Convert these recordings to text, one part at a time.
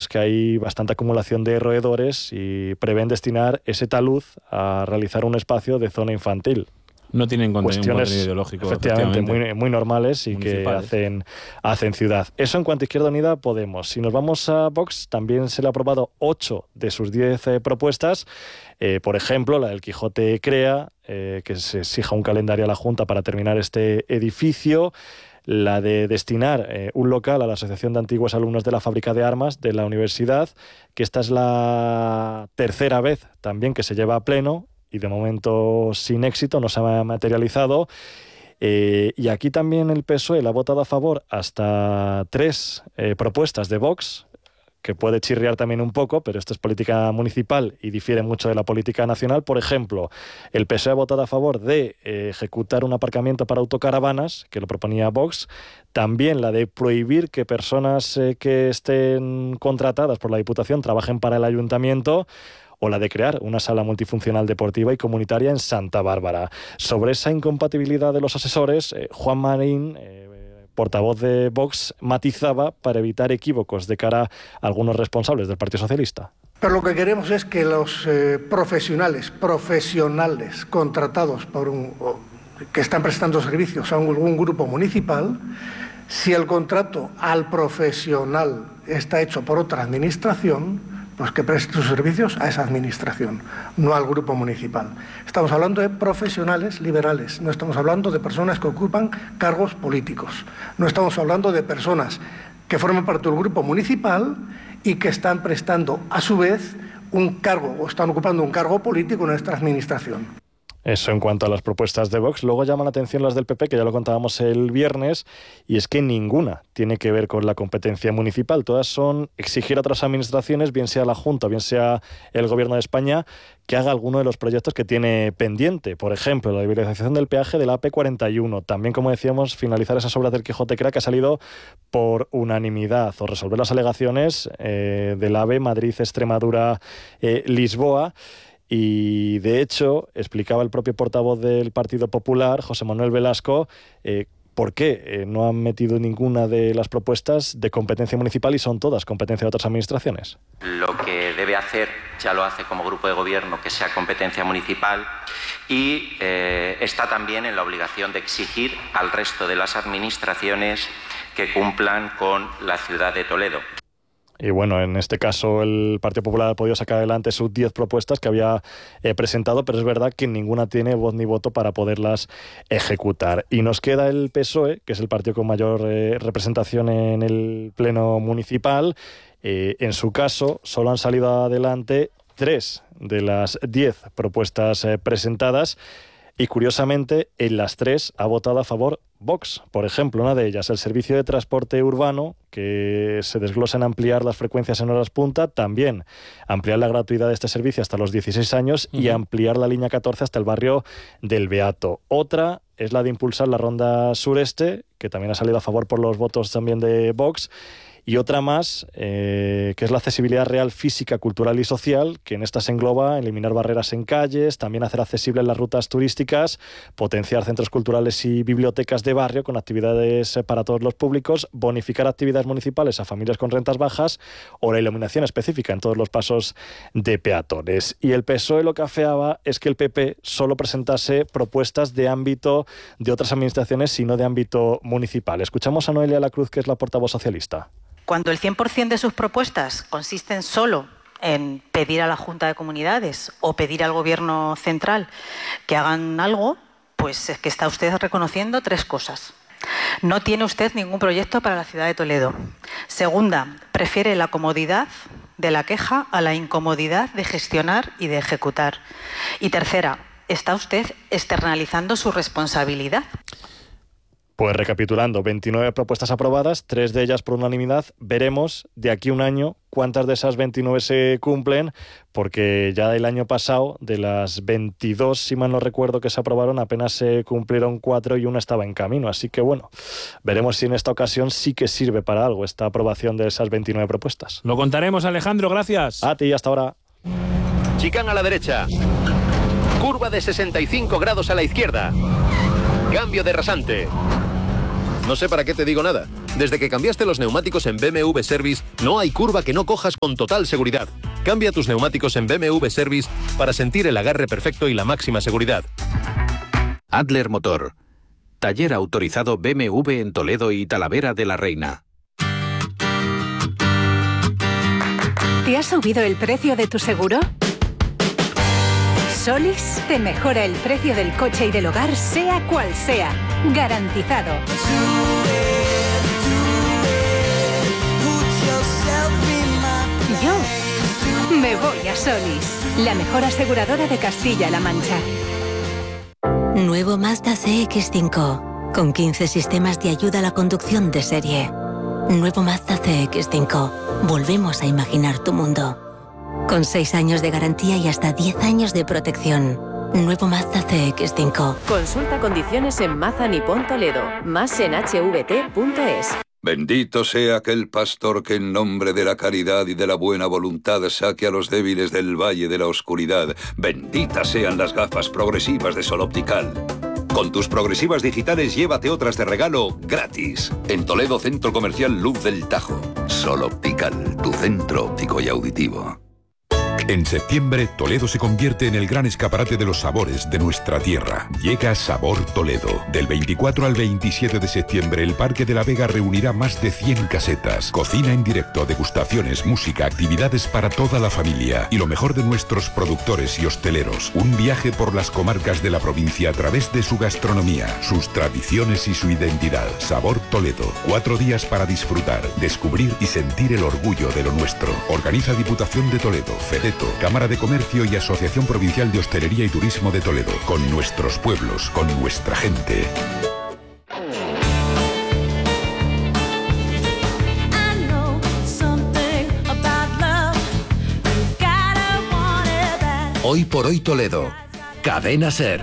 que hay bastante acumulación de roedores y prevén destinar ese talud a realizar un espacio de zona infantil. No tienen Cuestiones, contenido ideológico. efectivamente, muy normales y que hacen ciudad. Eso en cuanto a Izquierda Unida, Podemos. Si nos vamos a Vox, también se le ha aprobado 8 de sus 10 propuestas. Por ejemplo, la del Quijote Crea, que se exija un calendario a la Junta para terminar este edificio. La de destinar un local a la Asociación de Antiguos Alumnos de la Fábrica de Armas de la Universidad, que esta es la tercera vez también que se lleva a pleno, y de momento sin éxito, no se ha materializado. Y aquí también el PSOE le ha votado a favor hasta 3 propuestas de Vox, que puede chirriar también un poco, pero esto es política municipal y difiere mucho de la política nacional. Por ejemplo, el PSOE ha votado a favor de ejecutar un aparcamiento para autocaravanas, que lo proponía Vox. También la de prohibir que personas que estén contratadas por la Diputación trabajen para el Ayuntamiento, o la de crear una sala multifuncional deportiva y comunitaria en Santa Bárbara. Sobre esa incompatibilidad de los asesores, Juan Marín, portavoz de Vox, matizaba para evitar equívocos de cara a algunos responsables del Partido Socialista. Pero lo que queremos es que los profesionales contratados que están prestando servicios a algún grupo municipal, si el contrato al profesional está hecho por otra administración, pues que preste sus servicios a esa administración, no al grupo municipal. Estamos hablando de profesionales liberales, no estamos hablando de personas que ocupan cargos políticos, no estamos hablando de personas que forman parte del grupo municipal y que están prestando a su vez un cargo o están ocupando un cargo político en nuestra administración. Eso en cuanto a las propuestas de Vox. Luego llaman la atención las del PP, que ya lo contábamos el viernes, y es que ninguna tiene que ver con la competencia municipal. Todas son exigir a otras administraciones, bien sea la Junta, bien sea el Gobierno de España, que haga alguno de los proyectos que tiene pendiente. Por ejemplo, la liberalización del peaje de la AP41. También, como decíamos, finalizar esas obras del Quijote Crea, que ha salido por unanimidad, o resolver las alegaciones del AVE Madrid-Extremadura-Lisboa. Y, de hecho, explicaba el propio portavoz del Partido Popular, José Manuel Velasco, por qué no han metido ninguna de las propuestas de competencia municipal y son todas competencia de otras administraciones. Lo que debe hacer, ya lo hace como grupo de gobierno, que sea competencia municipal, y está también en la obligación de exigir al resto de las administraciones que cumplan con la ciudad de Toledo. Y bueno, en este caso el Partido Popular ha podido sacar adelante sus 10 propuestas que había presentado, pero es verdad que ninguna tiene voz ni voto para poderlas ejecutar. Y nos queda el PSOE, que es el partido con mayor representación en el Pleno Municipal. En su caso, solo han salido adelante 3 de las 10 propuestas presentadas. Y curiosamente, en las 3 ha votado a favor Vox. Por ejemplo, una de ellas, el servicio de transporte urbano, que se desglosa en ampliar las frecuencias en horas punta, también ampliar la gratuidad de este servicio hasta los 16 años y ampliar la línea 14 hasta el barrio del Beato. Otra es la de impulsar la ronda sureste, que también ha salido a favor por los votos también de Vox. Y otra más, que es la accesibilidad real física, cultural y social, que en esta se engloba eliminar barreras en calles, también hacer accesibles las rutas turísticas, potenciar centros culturales y bibliotecas de barrio con actividades para todos los públicos, bonificar actividades municipales a familias con rentas bajas o la iluminación específica en todos los pasos de peatones. Y el PSOE lo que afeaba es que el PP solo presentase propuestas de ámbito de otras administraciones, sino de ámbito municipal. Escuchamos a Noelia Lacruz, que es la portavoz socialista. Cuando el 100% de sus propuestas consisten solo en pedir a la Junta de Comunidades o pedir al Gobierno central que hagan algo, pues es que está usted reconociendo 3 cosas. No tiene usted ningún proyecto para la ciudad de Toledo. Segunda, prefiere la comodidad de la queja a la incomodidad de gestionar y de ejecutar. Y tercera, está usted externalizando su responsabilidad. Pues recapitulando, 29 propuestas aprobadas, 3 de ellas por unanimidad. Veremos de aquí a un año cuántas de esas 29 se cumplen, porque ya el año pasado, de las 22, si mal no recuerdo, que se aprobaron, apenas se cumplieron 4 y una estaba en camino. Así que bueno, veremos si en esta ocasión sí que sirve para algo esta aprobación de esas 29 propuestas. Lo contaremos, Alejandro, gracias. A ti, hasta ahora. Chicane a la derecha. Curva de 65 grados a la izquierda. Cambio de rasante. No sé para qué te digo nada. Desde que cambiaste los neumáticos en BMW Service, no hay curva que no cojas con total seguridad. Cambia tus neumáticos en BMW Service para sentir el agarre perfecto y la máxima seguridad. Adler Motor. Taller autorizado BMW en Toledo y Talavera de la Reina. ¿Te ha subido el precio de tu seguro? Solís te mejora el precio del coche y del hogar, sea cual sea. Garantizado. Yo me voy a Solís, la mejor aseguradora de Castilla-La Mancha. Nuevo Mazda CX-5, con 15 sistemas de ayuda a la conducción de serie. Nuevo Mazda CX-5, volvemos a imaginar tu mundo. Con 6 años de garantía y hasta 10 años de protección. Nuevo Mazda CX-5. Consulta condiciones en Mazda Nippon Toledo. Más en hvt.es. Bendito sea aquel pastor que en nombre de la caridad y de la buena voluntad saque a los débiles del valle de la oscuridad. Benditas sean las gafas progresivas de Sol Optical. Con tus progresivas digitales llévate otras de regalo gratis. En Toledo, Centro Comercial Luz del Tajo. Sol Optical, tu centro óptico y auditivo. En septiembre, Toledo se convierte en el gran escaparate de los sabores de nuestra tierra. Llega Sabor Toledo. Del 24 al 27 de septiembre, el Parque de la Vega reunirá más de 100 casetas. Cocina en directo, degustaciones, música, actividades para toda la familia. Y lo mejor de nuestros productores y hosteleros. Un viaje por las comarcas de la provincia a través de su gastronomía, sus tradiciones y su identidad. Sabor Toledo. 4 días para disfrutar, descubrir y sentir el orgullo de lo nuestro. Organiza Diputación de Toledo, FEDETO, Cámara de Comercio y Asociación Provincial de Hostelería y Turismo de Toledo. Con nuestros pueblos, con nuestra gente. Hoy por hoy Toledo. Cadena SER.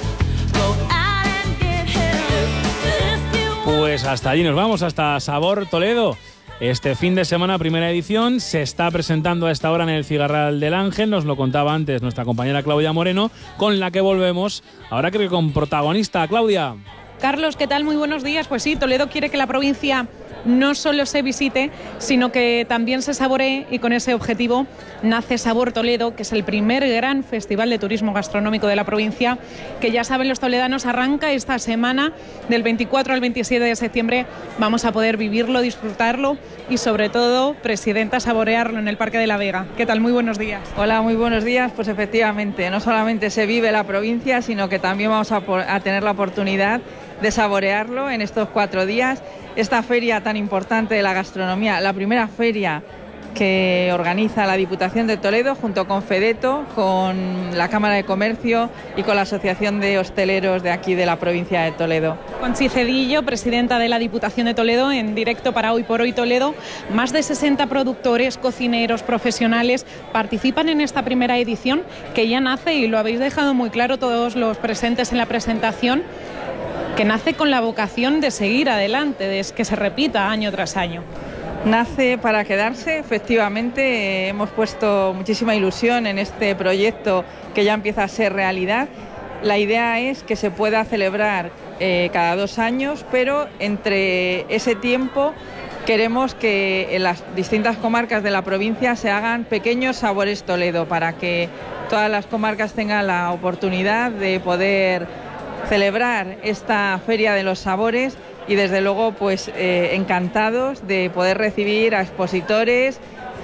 Pues hasta allí nos vamos, hasta Sabor Toledo. Este fin de semana, primera edición, se está presentando a esta hora en el Cigarral del Ángel, nos lo contaba antes nuestra compañera Claudia Moreno, con la que volvemos, ahora creo que con protagonista. Claudia. Carlos, ¿qué tal? Muy buenos días. Pues sí, Toledo quiere que la provincia no solo se visite, sino que también se saboree, y con ese objetivo nace Sabor Toledo, que es el primer gran festival de turismo gastronómico de la provincia, que ya saben los toledanos arranca esta semana, del 24 al 27 de septiembre. Vamos a poder vivirlo, disfrutarlo y sobre todo, presidenta, saborearlo en el Parque de la Vega. ¿Qué tal? Muy buenos días. Hola, muy buenos días. Pues efectivamente, no solamente se vive la provincia, sino que también vamos a tener la oportunidad de saborearlo en estos 4 días. Esta feria tan importante de la gastronomía, la primera feria que organiza la Diputación de Toledo junto con FEDETO, con la Cámara de Comercio y con la Asociación de Hosteleros de aquí de la provincia de Toledo. Conchi Cedillo, presidenta de la Diputación de Toledo, en directo para Hoy por Hoy Toledo. Más de 60 productores, cocineros, profesionales participan en esta primera edición que ya nace, y lo habéis dejado muy claro todos los presentes en la presentación, que nace con la vocación de seguir adelante, de que se repita año tras año. Nace para quedarse, efectivamente. Hemos puesto muchísima ilusión en este proyecto que ya empieza a ser realidad. La idea es que se pueda celebrar cada 2 años, pero entre ese tiempo queremos que en las distintas comarcas de la provincia se hagan pequeños Sabores Toledo, para que todas las comarcas tengan la oportunidad de poder celebrar esta Feria de los Sabores. Y desde luego pues encantados de poder recibir a expositores,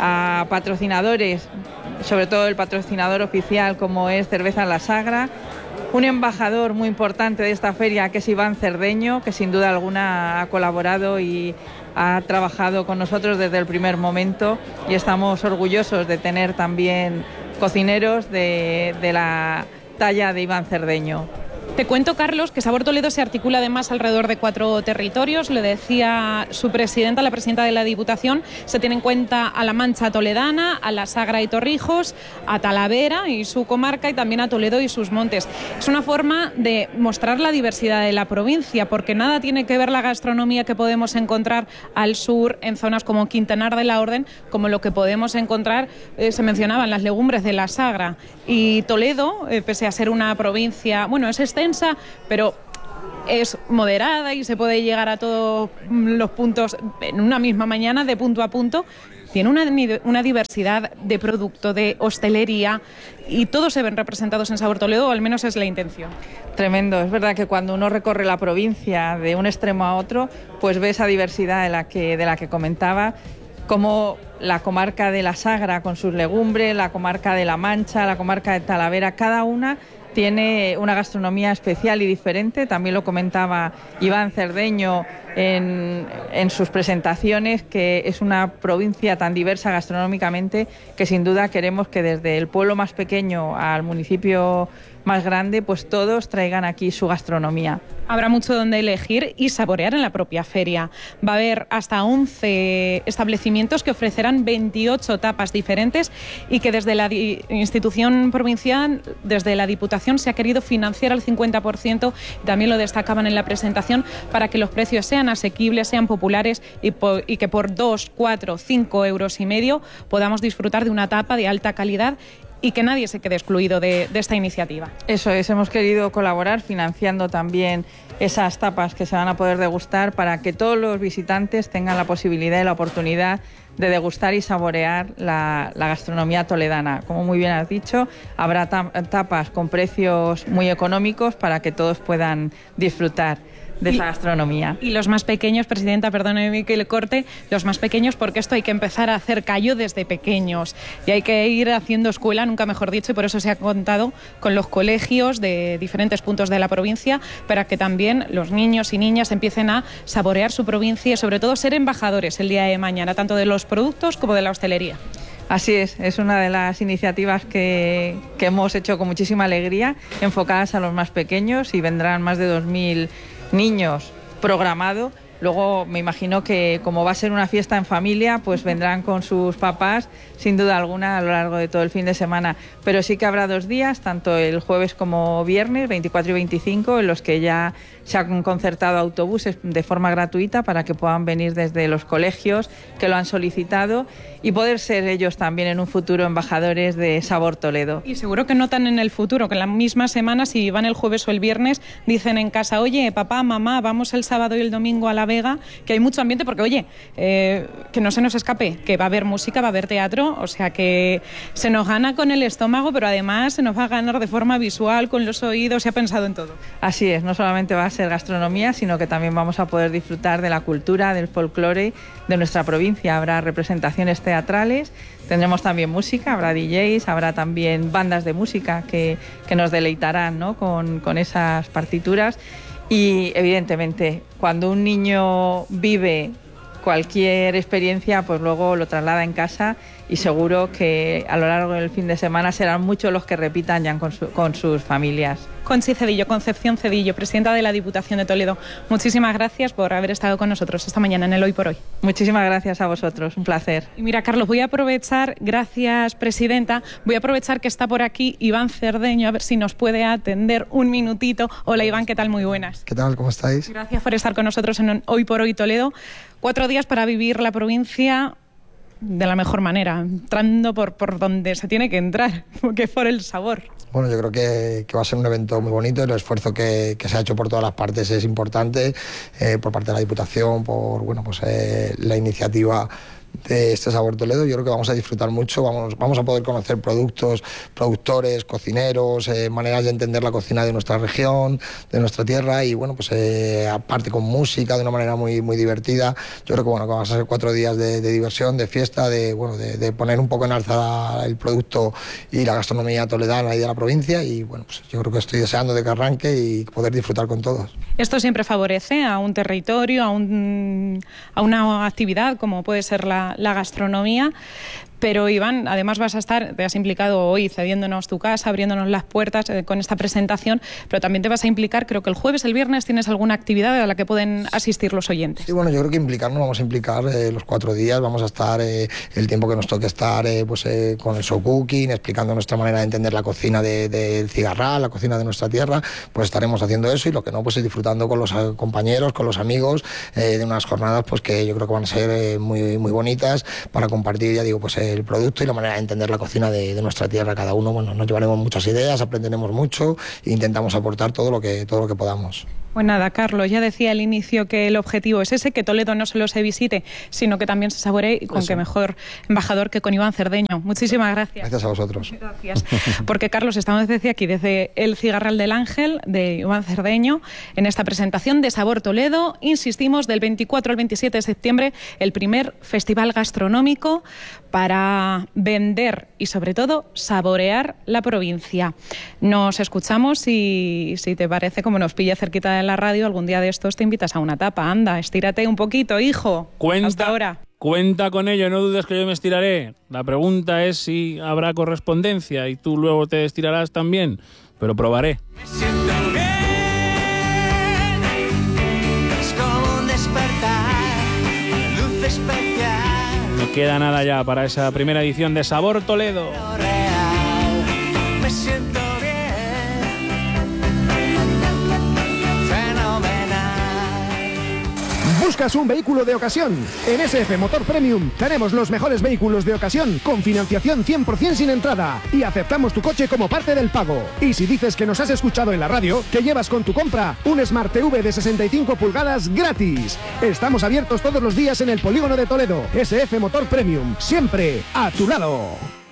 a patrocinadores, sobre todo el patrocinador oficial como es Cerveza La Sagra, un embajador muy importante de esta feria que es Iván Cerdeño, que sin duda alguna ha colaborado y ha trabajado con nosotros desde el primer momento, y estamos orgullosos de tener también cocineros de la talla de Iván Cerdeño. Te cuento, Carlos, que Sabor Toledo se articula además alrededor de 4 territorios. Le decía su presidenta, la presidenta de la Diputación, se tiene en cuenta a la Mancha toledana, a la Sagra y Torrijos, a Talavera y su comarca, y también a Toledo y sus montes. Es una forma de mostrar la diversidad de la provincia, porque nada tiene que ver la gastronomía que podemos encontrar al sur, en zonas como Quintanar de la Orden, como lo que podemos encontrar, se mencionaban las legumbres de la Sagra. Y Toledo, pese a ser una provincia, bueno, es extensa, pero es moderada y se puede llegar a todos los puntos en una misma mañana, de punto a punto. Tiene una diversidad de producto, de hostelería, y todos se ven representados en Sabor Toledo, o al menos es la intención. Tremendo. Es verdad que cuando uno recorre la provincia de un extremo a otro, pues ve esa diversidad de la que comentaba, como la comarca de la Sagra con sus legumbres, la comarca de La Mancha, la comarca de Talavera, cada una tiene una gastronomía especial y diferente. También lo comentaba Iván Cerdeño en sus presentaciones, que es una provincia tan diversa gastronómicamente que sin duda queremos que desde el pueblo más pequeño al municipio más grande, pues todos traigan aquí su gastronomía. Habrá mucho donde elegir y saborear en la propia feria. Va a haber hasta 11 establecimientos que ofrecerán 28 tapas diferentes, y que desde la institución provincial, desde la Diputación, se ha querido financiar al 50%, y también lo destacaban en la presentación, para que los precios sean asequibles, sean populares, y que por 2, 4, 5 euros y medio podamos disfrutar de una tapa de alta calidad y que nadie se quede excluido de esta iniciativa. Eso es, hemos querido colaborar financiando también esas tapas que se van a poder degustar, para que todos los visitantes tengan la posibilidad y la oportunidad de degustar y saborear la gastronomía toledana. Como muy bien has dicho, habrá tapas con precios muy económicos para que todos puedan disfrutar de esa gastronomía. Y los más pequeños, Presidenta, perdóneme que le corte, los más pequeños, porque esto hay que empezar a hacer callo desde pequeños y hay que ir haciendo escuela, nunca mejor dicho, y por eso se ha contado con los colegios de diferentes puntos de la provincia, para que también los niños y niñas empiecen a saborear su provincia y sobre todo ser embajadores el día de mañana, tanto de los productos como de la hostelería. Así es una de las iniciativas que hemos hecho con muchísima alegría, enfocadas a los más pequeños, y vendrán más de 2.000 niños programado. Luego me imagino que, como va a ser una fiesta en familia, pues vendrán con sus papás sin duda alguna a lo largo de todo el fin de semana, pero sí que habrá 2 días, tanto el jueves como viernes, 24 y 25, en los que ya se han concertado autobuses de forma gratuita para que puedan venir desde los colegios que lo han solicitado y poder ser ellos también en un futuro embajadores de Sabor Toledo. Y seguro que notan en el futuro que en la misma semana, si van el jueves o el viernes, dicen en casa: oye, papá, mamá, vamos el sábado y el domingo a La Vega, que hay mucho ambiente, porque oye, que no se nos escape, que va a haber música, va a haber teatro, o sea que se nos gana con el estómago, pero además se nos va a ganar de forma visual, con los oídos, se ha pensado en todo. Así es, no solamente va a ser gastronomía, sino que también vamos a poder disfrutar de la cultura, del folclore de nuestra provincia. Habrá representaciones teatrales, tendremos también música, habrá DJs, habrá también bandas de música que nos deleitarán, ¿no?, con esas partituras. Y evidentemente, cuando un niño vive cualquier experiencia, pues luego lo traslada en casa, y seguro que a lo largo del fin de semana serán muchos los que repitan ya con sus familias. Concepción Cedillo, presidenta de la Diputación de Toledo, muchísimas gracias por haber estado con nosotros esta mañana en el Hoy por Hoy. Muchísimas gracias a vosotros, un placer. Y mira, Carlos, voy a aprovechar, gracias, presidenta, voy a aprovechar que está por aquí Iván Cerdeño, a ver si nos puede atender un minutito. Hola Iván, ¿qué tal? Muy buenas. ¿Qué tal? ¿Cómo estáis? Gracias por estar con nosotros en Hoy por Hoy Toledo. 4 días para vivir la provincia de la mejor manera, entrando por donde se tiene que entrar, que es por el sabor. Bueno, yo creo que va a ser un evento muy bonito. El esfuerzo que se ha hecho por todas las partes es importante, por parte de la Diputación, por la iniciativa de este Sabor Toledo. Yo creo que vamos a disfrutar mucho, vamos a poder conocer productos, productores, cocineros, maneras de entender la cocina de nuestra región, de nuestra tierra, y aparte con música de una manera muy, muy divertida. Yo creo que van a ser 4 días de diversión, de fiesta, de poner un poco en alza el producto y la gastronomía toledana y de la provincia, y yo creo que estoy deseando de que arranque y poder disfrutar con todos. Esto siempre favorece a un territorio, a una actividad como puede ser la gastronomía. Pero Iván, además te has implicado hoy cediéndonos tu casa, abriéndonos las puertas con esta presentación, pero también te vas a implicar, creo que el jueves, el viernes, ¿tienes alguna actividad a la que pueden asistir los oyentes? Sí, bueno, yo creo que vamos a implicar los 4 días, vamos a estar el tiempo que nos toque estar con el show cooking, explicando nuestra manera de entender la cocina del cigarral, la cocina de nuestra tierra, pues estaremos haciendo eso, y lo que no, pues es disfrutando con los compañeros, con los amigos, de unas jornadas que yo creo que van a ser muy, muy bonitas para compartir, ya digo, el producto y la manera de entender la cocina de nuestra tierra. Cada uno, bueno, nos llevaremos muchas ideas, aprenderemos mucho e intentamos aportar todo lo que podamos. Pues nada, Carlos, ya decía al inicio que el objetivo es ese, que Toledo no solo se visite, sino que también se saboree, y con qué mejor embajador que con Iván Cerdeño. Muchísimas gracias. Gracias a vosotros. Gracias. Porque Carlos, estamos desde aquí, desde el Cigarral del Ángel, de Iván Cerdeño, en esta presentación de Sabor Toledo. Insistimos, del 24 al 27 de septiembre, el primer festival gastronómico para vender y, sobre todo, saborear la provincia. Nos escuchamos y, si te parece, como nos pilla cerquita de la radio, algún día de estos te invitas a una tapa. Anda, estírate un poquito, hijo. Hasta ahora. Cuenta con ello, no dudes que yo me estiraré. La pregunta es si habrá correspondencia y tú luego te estirarás también, pero probaré. Me siento bien, es como un despertar, luz especial. No queda nada ya para esa primera edición de Sabor Toledo. Me siento ¿Buscas un vehículo de ocasión? En SF Motor Premium tenemos los mejores vehículos de ocasión con financiación 100% sin entrada y aceptamos tu coche como parte del pago. Y si dices que nos has escuchado en la radio, te llevas con tu compra un Smart TV de 65 pulgadas gratis. Estamos abiertos todos los días en el polígono de Toledo. SF Motor Premium, siempre a tu lado.